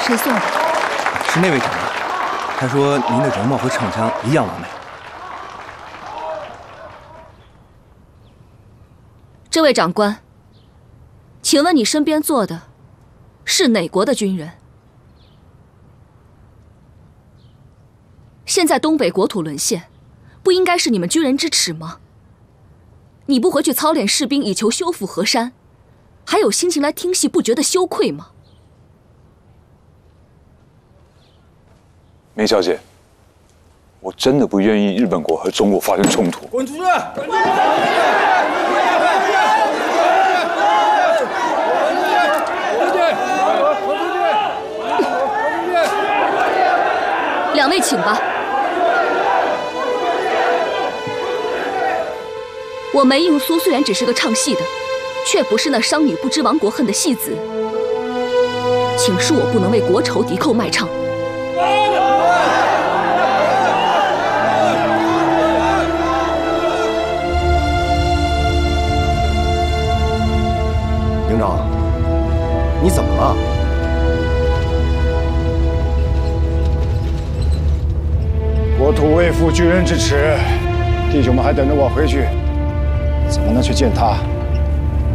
谁送的？ 是那位长官，他说您的容貌和唱腔一样完美。 这位长官，请问你身边坐的是哪国的军人？现在东北国土沦陷，不应该是你们军人之耻吗？你不回去操练士兵以求修复河山，还有心情来听戏，不觉得羞愧吗？ 梅小姐，我真的不愿意日本国和中国发生冲突。 滚出去！滚出去！ 两位请吧。我梅应苏虽然只是个唱戏的，却不是那商女不知亡国恨的戏子，请恕我不能为国仇敌寇卖唱。 营长，你怎么了？ 国土未负军人之耻，弟兄们还等着我回去，怎么能去见他？